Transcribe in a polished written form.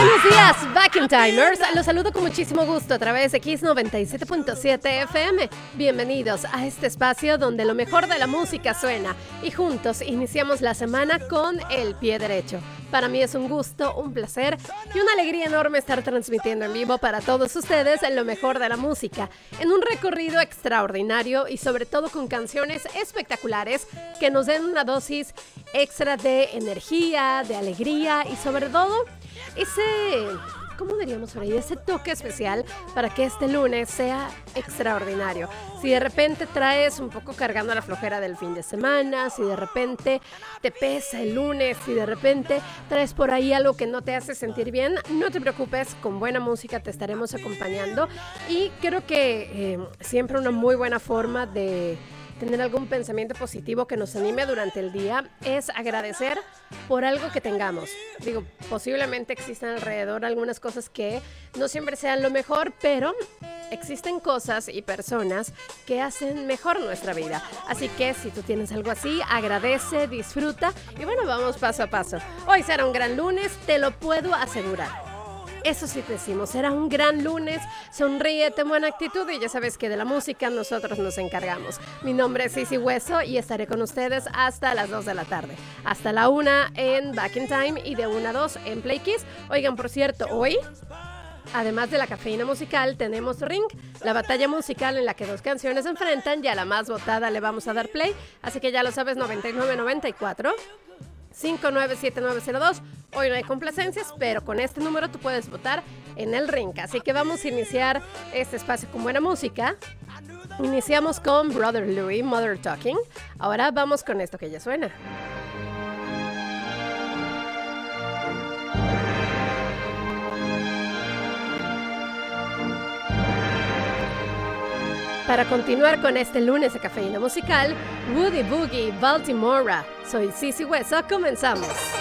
Buenos días, Back in Timers. Los saludo con muchísimo gusto a través de X97.7 FM. Bienvenidos a este espacio donde lo mejor de la música suena y juntos iniciamos la semana con el pie derecho. Para mí es un gusto, un placer y una alegría enorme estar transmitiendo en vivo para todos ustedes lo mejor de la música en un recorrido extraordinario y sobre todo con canciones espectaculares que nos den una dosis extra de energía, de alegría y sobre todo ¿cómo diríamos por ahí? Ese toque especial para que este lunes sea extraordinario. Si de repente traes un poco cargando la flojera del fin de semana, si de repente te pesa el lunes, si de repente traes por ahí algo que no te hace sentir bien, no te preocupes, con buena música te estaremos acompañando y creo que siempre una muy buena forma de tener algún pensamiento positivo que nos anime durante el día es agradecer por algo que tengamos. Digo, posiblemente existan alrededor algunas cosas que no siempre sean lo mejor, pero existen cosas y personas que hacen mejor nuestra vida. Así que si tú tienes algo así, agradece, disfruta y bueno, vamos paso a paso. Hoy será un gran lunes, te lo puedo asegurar. Eso sí te decimos, será un gran lunes, sonríe, ten buena actitud y ya sabes que de la música nosotros nos encargamos. Mi nombre es Sisi Hueso y estaré con ustedes hasta las 2 de la tarde. Hasta la 1 en Back in Time y de 1 a 2 en Play Kiss. Oigan, por cierto, hoy, además de la cafeína musical, tenemos Ring, la batalla musical en la que dos canciones se enfrentan y a la más votada le vamos a dar play. Así que ya lo sabes, 9994 597902. Hoy no hay complacencias, pero con este número tú puedes votar en el Ring. Así que vamos a iniciar este espacio con buena música. Iniciamos con Brother Louie, Mother Talking. Ahora vamos con esto que ya suena. Para continuar con este lunes de cafeína musical, Woody Boogie, Baltimora. Soy Sisi Hueso, comenzamos.